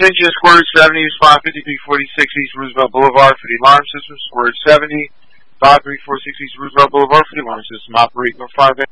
Attention, Squirt 70, spot 5346 East Roosevelt Boulevard for the alarm system. Squirt 70, 5346 East Roosevelt Boulevard for the alarm system. Operating on 5